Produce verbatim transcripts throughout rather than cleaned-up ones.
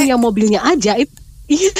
punya mobilnya aja itu, iya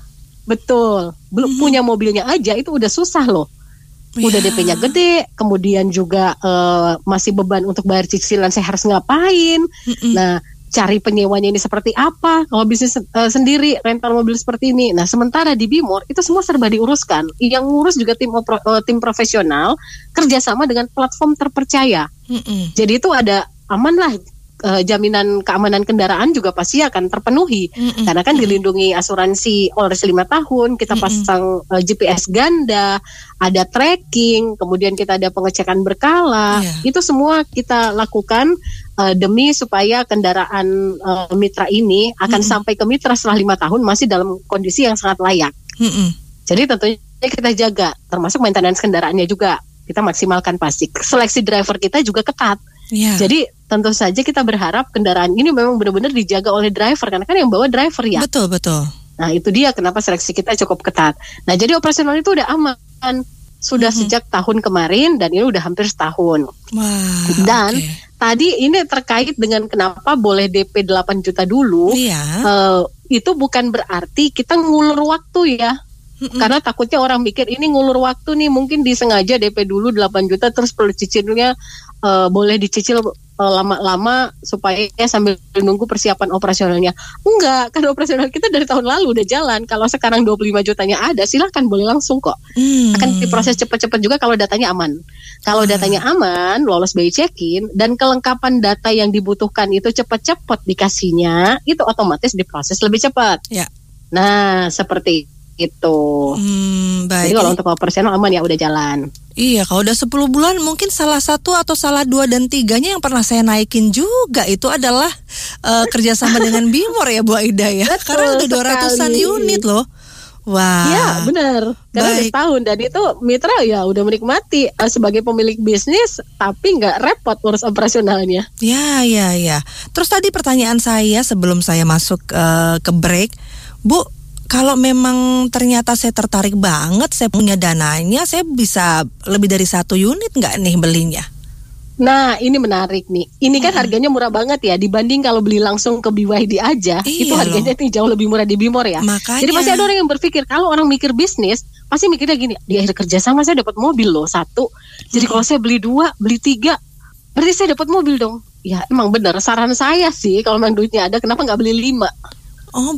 betul, belum mm-hmm. punya mobilnya aja itu udah susah loh. Udah yeah. D P-nya gede, kemudian juga uh, masih beban untuk bayar cicilan, saya harus ngapain? Mm-mm. Nah, cari penyewanya ini seperti apa? Kalau bisnis uh, sendiri, rental mobil seperti ini. Nah, sementara di Bimor itu semua serba diuruskan. Yang ngurus juga tim opro, uh, tim profesional, kerjasama dengan platform terpercaya. Mm-mm. Jadi itu ada aman lah. Uh, jaminan keamanan kendaraan juga pasti akan terpenuhi. Mm-mm. Karena kan dilindungi asuransi Olres lima tahun, kita pasang uh, G P S ganda, ada tracking, kemudian kita ada pengecekan berkala. Yeah. Itu semua kita lakukan uh, demi supaya kendaraan uh, mitra ini akan Mm-mm. sampai ke mitra setelah lima tahun masih dalam kondisi yang sangat layak. Mm-mm. Jadi tentunya kita jaga, termasuk maintenance kendaraannya juga kita maksimalkan pasti. Seleksi driver kita juga ketat. Yeah. Jadi tentu saja kita berharap kendaraan ini memang benar-benar dijaga oleh driver, karena kan yang bawa driver ya. Betul, betul. Nah itu dia kenapa seleksi kita cukup ketat. Nah jadi operasional itu udah aman, sudah mm-hmm. sejak tahun kemarin dan ini udah hampir setahun. Wow, dan okay. tadi ini terkait dengan kenapa boleh D P delapan juta dulu. Yeah. uh, Itu bukan berarti kita ngulur waktu ya. Mm-mm. Karena takutnya orang mikir ini ngulur waktu nih, mungkin disengaja D P dulu delapan juta terus perlu cicilnya uh, boleh dicicil uh, lama-lama supaya ya, sambil menunggu persiapan operasionalnya. Enggak, kan operasional kita dari tahun lalu udah jalan. Kalau sekarang dua puluh lima jutanya ada, silakan boleh langsung kok. Mm. Akan diproses cepat-cepat juga kalau datanya aman. Kalau mm. datanya aman, lolos B I check-in dan kelengkapan data yang dibutuhkan itu cepat-cepat dikasihnya, itu otomatis diproses lebih cepat. Yeah. Nah, seperti itu. Hmm, baik. Jadi kalau untuk operasional aman ya udah jalan. Iya, kalau udah sepuluh bulan mungkin salah satu atau salah dua dan tiganya yang pernah saya naikin juga itu adalah uh, kerjasama dengan Bimor ya Bu Aida ya. Betul, karena udah dua ratusan unit loh. Wah. Iya benar. Karena udah setahun dan itu mitra ya udah menikmati uh, sebagai pemilik bisnis tapi nggak repot urus operasionalnya. Ya ya ya. Terus tadi pertanyaan saya sebelum saya masuk uh, ke break, Bu. Kalau memang ternyata saya tertarik banget, saya punya dananya, saya bisa lebih dari satu unit nggak nih belinya? Nah ini menarik nih. Ini kan hmm. harganya murah banget ya dibanding kalau beli langsung ke B Y D aja. Iya itu harganya nih jauh lebih murah di Bimor ya. Makanya. Jadi masih ada orang yang berpikir kalau orang mikir bisnis pasti mikirnya gini, di akhir kerja sama saya dapat mobil loh satu. Jadi hmm. kalau saya beli dua, beli tiga, berarti saya dapat mobil dong. Ya emang benar. Saran saya sih kalau memang duitnya ada, kenapa nggak beli lima? Oh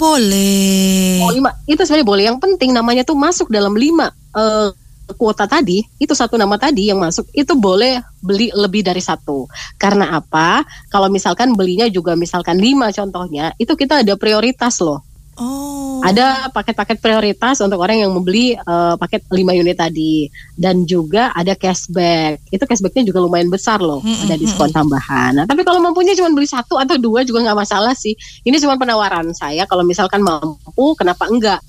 boleh. Oh lima itu sebenarnya boleh. Yang penting namanya tuh masuk dalam lima uh, kuota tadi. Itu satu nama tadi yang masuk itu boleh beli lebih dari satu. Karena apa? Kalau misalkan belinya juga misalkan lima contohnya, itu kita ada prioritas loh. Oh. Ada paket-paket prioritas untuk orang yang membeli uh, paket lima unit tadi. Dan juga ada cashback. Itu cashbacknya juga lumayan besar loh. Hmm, ada diskon hmm. tambahan. Nah, tapi kalau mampunya cuma beli satu atau dua juga gak masalah sih. Ini cuma penawaran saya. Kalau misalkan mampu, kenapa enggak?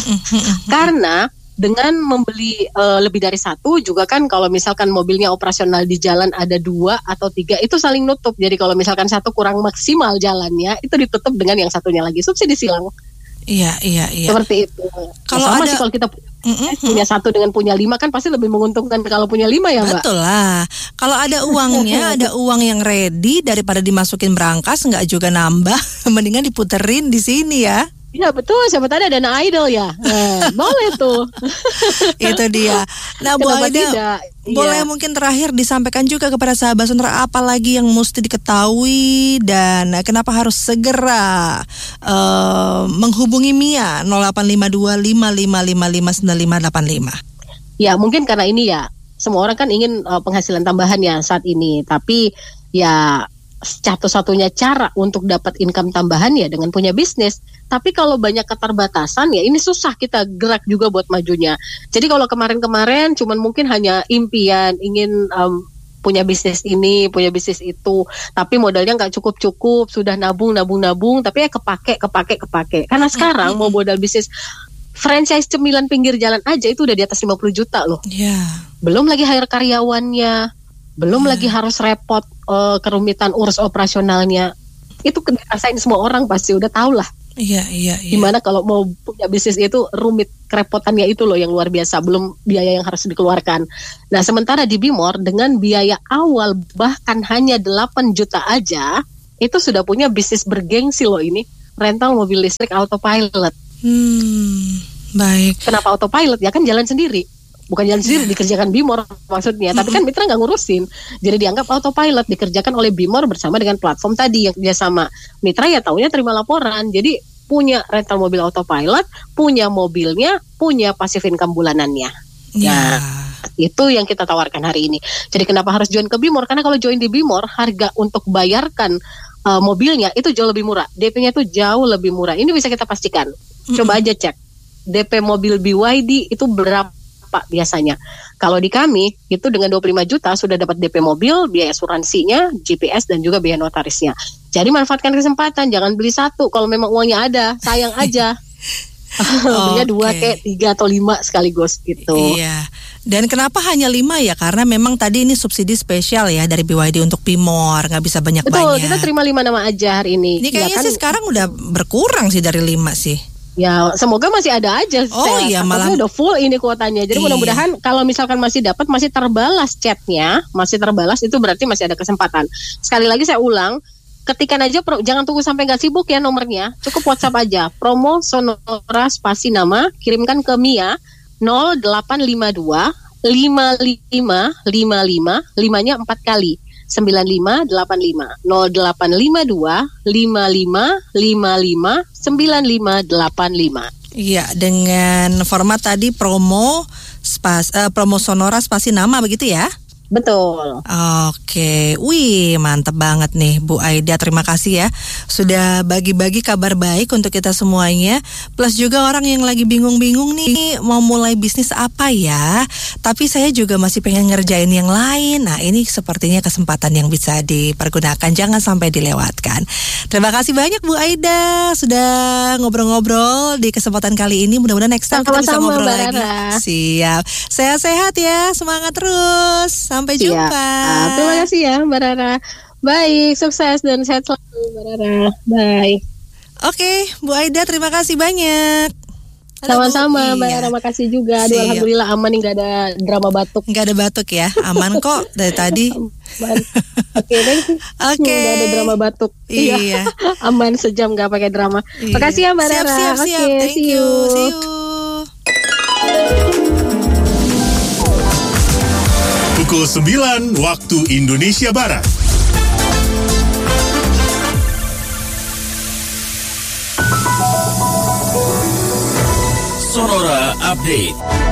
Karena dengan membeli uh, lebih dari satu juga kan kalau misalkan mobilnya operasional di jalan ada dua atau tiga itu saling nutup. Jadi kalau misalkan satu kurang maksimal jalannya itu ditutup dengan yang satunya lagi. Subsidi silang. Iya, iya, iya. Seperti itu. Kalau sama ada, sih kalau kita punya, punya satu dengan punya lima kan pasti lebih menguntungkan kalau punya lima ya Mbak. Betul lah. Kalau ada uangnya, ada uang yang ready daripada dimasukin berangkas nggak juga nambah, mendingan diputerin di sini ya. Iya betul, siapa tahu ada dana idol ya. Eh, boleh tuh. Itu dia. Nah Bu Aida, boleh iya. mungkin terakhir disampaikan juga kepada sahabat Sonora apa lagi yang mesti diketahui dan kenapa harus segera uh, menghubungi Mia nol delapan lima dua lima lima lima lima sembilan lima delapan lima. Ya mungkin karena ini ya semua orang kan ingin uh, penghasilan tambahan ya saat ini, tapi ya satu-satunya cara untuk dapat income tambahan ya dengan punya bisnis. Tapi kalau banyak keterbatasan ya ini susah kita gerak juga buat majunya. Jadi kalau kemarin-kemarin cuman mungkin hanya impian ingin um, punya bisnis ini, punya bisnis itu, tapi modalnya nggak cukup-cukup, sudah nabung, nabung, nabung, tapi ya kepake, kepake, kepake. Karena sekarang mau modal bisnis franchise cemilan pinggir jalan aja itu udah di atas lima puluh juta loh. Iya. Yeah. Belum lagi hire karyawannya, belum yeah. lagi harus repot uh, kerumitan urus operasionalnya. Itu dirasain semua orang pasti udah tahu lah. Iya, iya, iya. Gimana kalau mau punya bisnis itu rumit, kerepotannya itu loh yang luar biasa, belum biaya yang harus dikeluarkan. Nah, sementara di Bimor dengan biaya awal bahkan hanya delapan juta aja, itu sudah punya bisnis bergengsi loh ini. rental mobil listrik autopilot. Hmm, baik. Kenapa autopilot? Ya kan jalan sendiri. Bukan jalan sendiri, dikerjakan Bimor maksudnya. Tapi kan mitra nggak ngurusin. Jadi dianggap autopilot, dikerjakan oleh Bimor bersama dengan platform tadi yang kerjasama. Mitra ya taunya terima laporan. Jadi punya rental mobil autopilot, punya mobilnya, punya passive income bulanannya. Ya. Nah, itu yang kita tawarkan hari ini. Jadi kenapa harus join ke Bimor? Karena kalau join di Bimor, harga untuk bayarkan uh, mobilnya itu jauh lebih murah. D P-nya itu jauh lebih murah. Ini bisa kita pastikan. Coba aja cek. D P mobil B Y D itu berapa biasanya? Kalau di kami, itu dengan dua puluh lima juta sudah dapat D P mobil, biaya asuransinya, G P S, dan juga biaya notarisnya. Jadi manfaatkan kesempatan. Jangan beli satu kalau memang uangnya ada. Sayang aja. Belinya okay. dua, kayak tiga atau lima sekaligus gitu. Iya. Dan kenapa hanya lima ya? Karena memang tadi ini subsidi spesial ya dari B Y D untuk Bimor, nggak bisa banyak-banyak. Betul, kita terima lima nama aja hari ini. Ini kayaknya ya kan, sih sekarang udah berkurang sih dari lima sih. Ya semoga masih ada aja. Oh iya, malah udah full ini kuotanya. Jadi iya. mudah-mudahan kalau misalkan masih dapat, masih terbalas chatnya, masih terbalas, itu berarti masih ada kesempatan. Sekali lagi saya ulang. Ketikan aja, pro, jangan tunggu sampai nggak sibuk ya nomornya. Cukup WhatsApp aja. Promo Sonora spasi nama, kirimkan ke Mia nol delapan lima dua lima lima lima lima, limanya empat kali. sembilan lima delapan lima nol delapan lima dua lima lima lima lima sembilan lima delapan lima. Iya, dengan format tadi promo spas, uh, promo Sonora spasi nama begitu ya? Betul. Oke, wih mantep banget nih Bu Aida, terima kasih ya sudah bagi-bagi kabar baik untuk kita semuanya. Plus juga orang yang lagi bingung-bingung nih mau mulai bisnis apa ya, tapi saya juga masih pengen ngerjain yang lain. Nah ini sepertinya kesempatan yang bisa dipergunakan, jangan sampai dilewatkan. Terima kasih banyak Bu Aida sudah ngobrol-ngobrol di kesempatan kali ini. Mudah-mudahan next time kita bisa ngobrol lagi. Siap, sehat-sehat ya, semangat terus. Sampai jumpa. Ya, terima kasih ya Mbak Rara. Baik, sukses dan sehat selalu Mbak Rara. Bye. Oke, Bu Aida terima kasih banyak. Sama-sama Mbak Rara, makasih juga. Aduh, alhamdulillah aman nih, gak ada drama batuk. Gak ada batuk ya, aman kok dari tadi. Oke, thank you. Oke. Gak ada drama batuk. Iya. Aman sejam gak pakai drama. Iya. Makasih ya Mbak Rara. Siap, siap, siap. Oke, thank see you. you. See you. Pukul sembilan waktu Indonesia Barat. Sonora Update.